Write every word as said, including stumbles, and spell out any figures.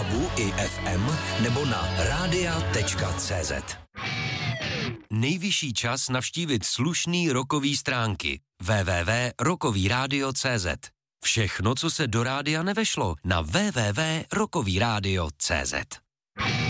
webu i ef em nebo na rádia tečka cé zet. Nejvyšší čas navštívit slušný rockový stránky w w w tečka rockový rádio tečka cé zet. Všechno, co se do rádia nevešlo, na w w w tečka rockový rádio tečka cé zet.